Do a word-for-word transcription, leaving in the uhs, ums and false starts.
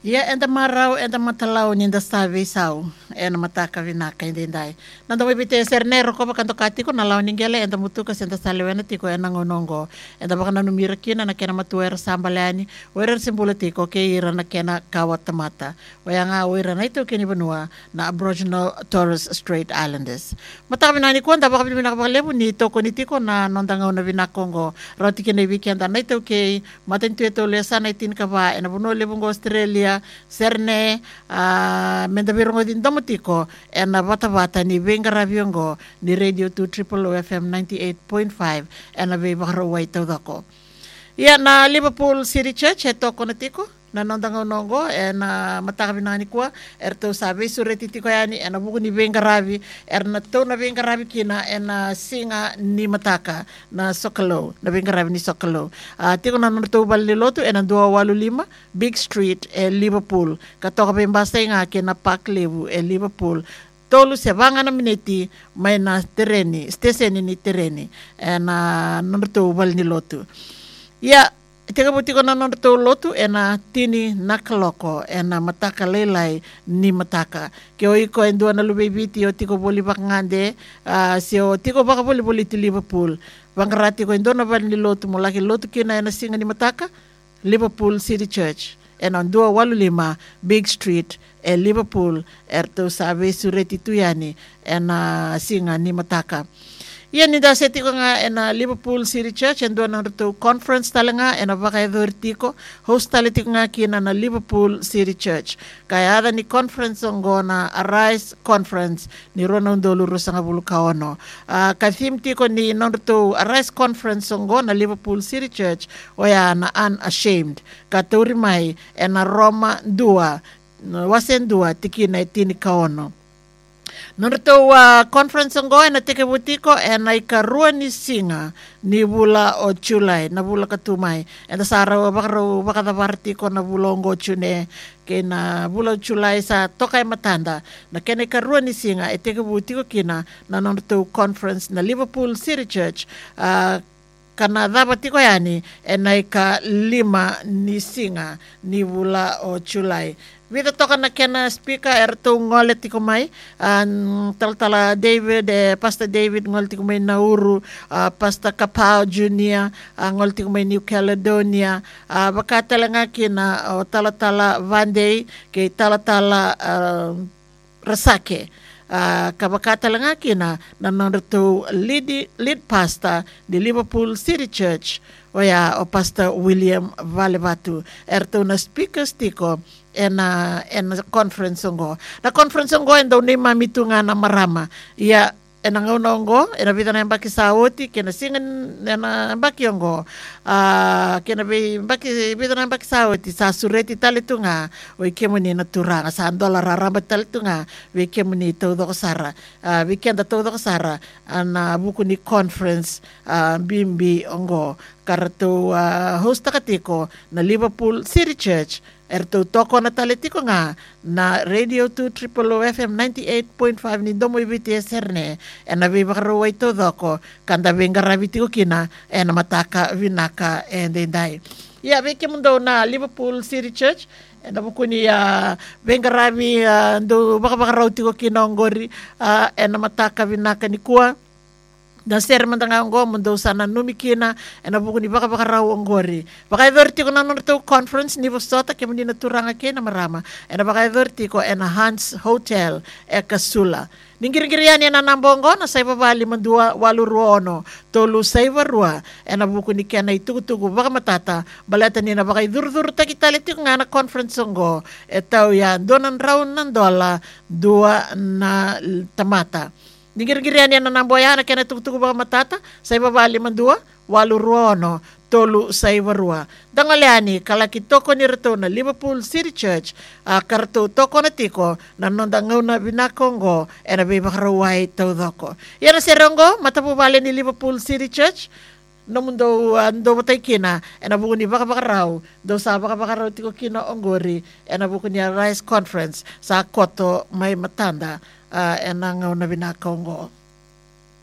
Ia enda marau enda matalau ninda sabe sau ena mataka vinaka indendai. Nanda wibite sernero ko bakanto katiko na lau ningele enda mutuka senda salewena tiko ena ngonongo. Enda bakana numira kina na kena matuera sambalani. Wera simbula tiko ke ira na kena kawatamata. Wayanga wera na ito kini banua na Aboriginal Torres Strait Islanders. Mataka vinani ko enda baka vinaka bakalebu ni toko ni tiko na nondanga una vinakongo. Rauti kene weekenda na ito ke matentu eto lesa na itin kaba ena bunua lebungo Australia serne uh, mendabirongo din domotiko ena bata-bata ni venga raviongo ni Radio two Triple O F M ninety-eight point five ena be bakarawai taudako. Ia na Liverpool City Church eto konatiko na nondanga nongo ena mataka binani kwa erto sabe sureti tiko yani ena buku ni venga ravi erna to na venga ravi kina ena singa ni mataka na Sokolo na venga ravi ni Sokolo uh, tiko na nondo bali lotu ena dua walu lima Big Street e Liverpool katoka bembasta nga kina Park Levu e Liverpool tolu se vanga na mineti mai na tereni stesen ni tereni ena nondo bali ni lotu ya Teka buti ko na nondo lotu ena tini nakaloko ena mataka lelai ni mataka. Ke oi ko endua na lubebiti o tiko boli bakangande uh, si o tiko baka boli boli ti Liverpool. Bangarati ko endua na bali ni lotu mo laki lotu kina ena singa ni mataka Liverpool City Church. Ena dua walu lima Big Street e Liverpool erto sabe sureti tuyani ena singa ni mataka. Ia ni da seti ko nga ena Liverpool City Church en doon ang to conference talanga ena baka tiko host taliti ko nga kina na Liverpool City Church kaya ada ni conference ngo na Arise Conference ni Ronald Doluro sa ngabulu kaono uh, kathim tiko ni nang to Arise Conference ngo na Liverpool City Church oya na Unashamed katuri mai ena Roma dua wasen dua tiki na itini kaono. Nono to uh, conference ngo na teke butiko e na ikarua ni singa ni bula o Julai na bula katumai e na sara bakaro bakatabarti ko na bula ngo chune ke na bula Julai sa tokai matanda na kena ikarua ni singa e teke butiko kina na nono to conference na Liverpool City Church uh, kana dapat ko yani e na ika lima ni singa ni bula o Julai. Vita toka na kena speaker erto ngolet tiko mai an tal-tala David eh, Pastor David ngol tiko mai Nauru uh, Pastor Kapau Junior uh, ngol tiko mai New Caledonia uh, baka talanga kina uh, tala-tala Vanday kay tala-tala uh, Rasake uh, kabakata lang kina nanonoto lead, lead pastor di Liverpool City Church o ya o Pastor William Valebatu erto na speakers tiko ena ena conference ngo na conference ngo endo ni mamitunga na marama ya ena ngongo ena vida na mbaki sauti kena singan ena mbaki ngo ah uh, kena be mbaki vida na mbaki sauti sa sureti talitunga o ikemuni na turanga sa dolar ramba talitunga we kemuni todo sara uh, weekend todo sara ana buku ni conference uh, bimbi ngo karto uh, host katiko na Liverpool City Church erto toko na talitiko nga na Radio two Triple O F M ninety-eight point five ni domo ibiti eserne ena bibakaraway to doko kanda benga rabitiko kina ena mataka vinaka ende dai ya beke mundo na Liverpool City Church ena bukuni ya uh, benga rabi uh, ndo baka bakaraw tiko kinongori uh, ena mataka vinaka ni kuwa dan ser mandanga ngo mundo sana numikina ena buku ni baka baka raw ngori baka verti ko nanon to conference ni bostota ke mundi naturanga ke na marama ena baka verti ko ena Hans Hotel e Kasula ningir-girian ena nambongo na say babali mandua waluruono tolu say warua ena buku ni kena itugutugu baka matata balata ni na baka dur-dur takitali ti nga na conference ngo etaw yan donan raw ng dola dua na tamata Nigir-girian yan na namboya na kena tukutuku baka matata sa ibabali mandua walu ruono tolu sa iwarua. Dangaliani kalaki toko ni rito na Liverpool City Church uh, karto toko na tiko na nondangaw na binakongo e na bibakaraway taudoko. Yan na serongo matapubali ni Liverpool City Church no mundo ando matay kina e na buko ni baka baka raw do sa baka baka raw tiko kina ongori e na buko ni Rise Conference sa Koto may matanda uh, e na ngaw na binakongo.